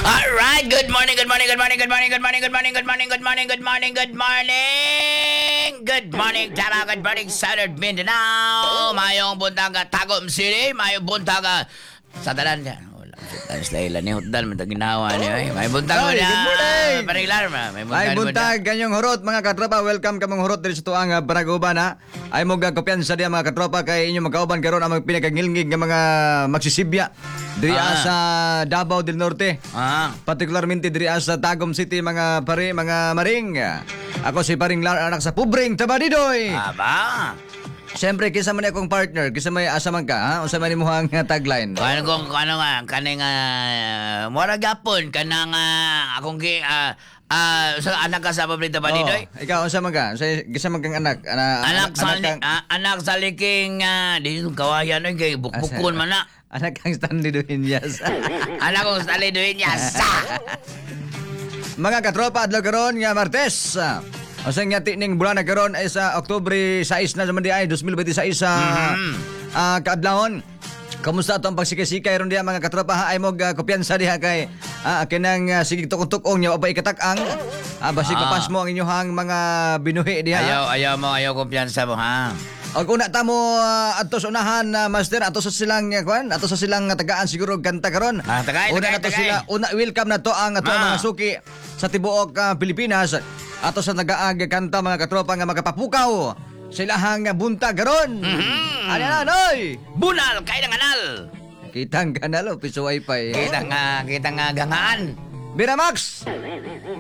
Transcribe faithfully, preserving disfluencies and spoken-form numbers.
Alright, good morning, good morning, good morning, good morning, good morning, good morning, good morning, good morning, good morning, good morning. Good morning, Tara, good morning, Southern Mindanao. Mayong buntaga Tagum City, mayong buntaga sa talan dyan. Wala, sa ila ni Hutdal, matag ginawa niyo. Eh. May buntag mo Ay, niya. good morning. Parilar, ma. May buntag Ay mo buntag kanyong horot mga katropa, welcome kamong horot diri sa tuang uh, Banaguban ha. Ay mo gagkopian sa diya mga katropa kay inyo magkauban karon ang mga pinakangilngig nga mga magsisibya diri Ah. sa Davao del Norte. Ah. Particularmente diri sa Tagum City mga pare, mga maring. Ako si Paring Lar, anak sa Pubring Tabadidoy. Aba. Siyempre, kisa man akong partner, kisa may asa man ka, ha? Unsa man imong nga tagline? Kano kung ano nga, kaning uh, mura gapon, kanang uh, akong gi, ah, ah, sa anak ka sa paborito ba dito? Oh, ikaw, unsa man ka? Sa kisa man kang anak? Ana, Anak sa kang- ah, anak sa liking uh, di yung kawayan oy kay bukbukon man na. Anak kang Stanley Dueñas. Anak kong sa liduin niya sa. Mga katropa, adlaw karon nga Martes. O sa nga tining bulan na karon ay sa Oktubre sais na naman di ay twenty twenty-six sa Mhm. ah, kaadlawon. Kamusta atong pagsikay-sikay ron diha mga katropa ha? Ay mo uh, kumpiyansa diha kay ah, kinang uh, sige tukong-tukong nya pa ikatak-ang. Ah, basig Ah. papas mo ang inyohang mga binuhi diha. Ayaw, ayaw mo, ayaw kumpiyansa mo ha. Og una ta mo uh, ato sa unahan uh, master ato sa silang uh, kwan ato sa silang uh, tagaan siguro kanta karon. Ah, tagay, Una tagay, na to tagay. sila una welcome na to ang ato Ah. mga suki sa tibuok uh, Pilipinas. Ato sa nagaag kanta mga katropa nga magapapukaw sa ilahang uh, buntag karon. Mhm. Ano na noy? Bunal, kay ng anal. Kitang kanalo piso wifi. Kita nga, kita nga gangaan. Biramax.